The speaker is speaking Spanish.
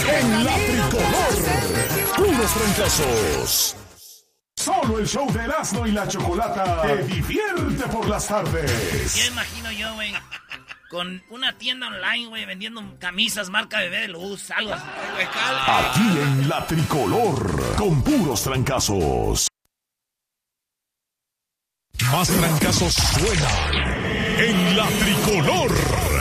en la tricolor. Puros fracasos. Solo el show de Erasmo y la Chocolata te divierte por las tardes. Ya imagino yo, güey, con una tienda online, güey, vendiendo camisas marca Bebé de Luz, algo así. Aquí en la tricolor, con puros trancazos. Más trancazos suenan en la tricolor.